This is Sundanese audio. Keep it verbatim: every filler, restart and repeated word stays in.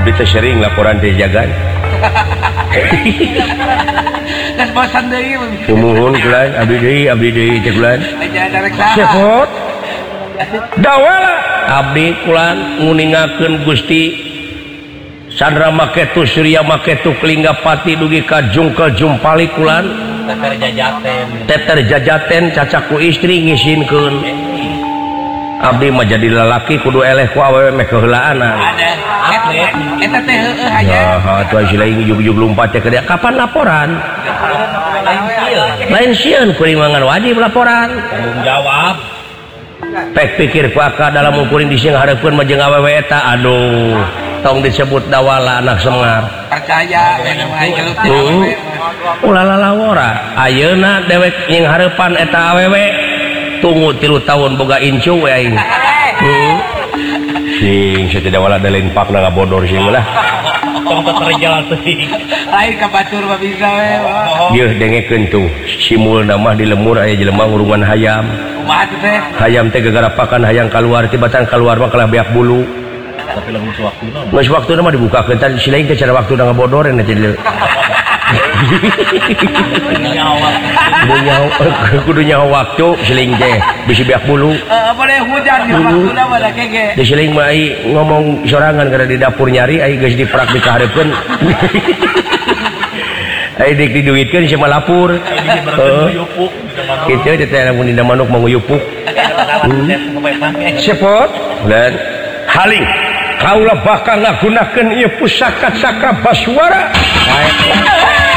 Abdi teh sering laporan teh jagan. Kan bosan deui. Sumuhun kulan abdi deui abdi deui teh kulan. Aja darek saha. Cepot. Dawala abdi kulan nguningakeun Gusti Sandra maketu Surya maketu Kelinggapati dugi ka Jungkel Jumpali kulan. Teter jajaten. Teter jajaten cacaku istri ngisinkeun. Abdi mah jadi lalaki kudu eleh ku awewe meh keheulaanan. Ada. Eta teh heueuh aja. Ya, ha tuh si lain ujug-ujug lompat teh kada kapan laporan? Lain sieun kuring mangan wajib laporan. Tanggung jawab. Pek pikir ku aka dalam ukurin di sing hareupeun mah jeung awewe eta aduh. Tong disebut dawala anak Semar. Percaya anu mah gelut teh awewe. Ulah lawora. Ayeuna dewek nying hareupan eta awewe tunggu tilu tahun boga incu we aing. Heeh. Sing saya wala da lain pakna ngabodor sing lah. Tong terjalan teuing. Lain ka batur mah bisa we. Yeuh dengekeun tuh. Simulna mah di lemur aya jelema ngurungan hayam. Kumaha teh teh? Hayam teh gegara pakan hayang kaluar tibatan kaluar mah kalah beak bulu. Tapi lamun waktuna. Geus waktuna mah dibukakeun tadi si lain teh cara waktuna ngabodoren jadi. Kudu nyaho kudu nyaho waktu siling teh bisi beak bulu. Apa deh hujan di waktuna mah da kege. Di siling mah ai ngomong sorangan gara di dapur nyari ai geus diprak di kahareupeun. Ai dik diduitkeun sia mah lapur. Heeh. Kitu teh teh lamun dina manuk mah nguyupuk. Sepot dan haling kaula bakal ngagunakeun ieu pusaka sakra baswara.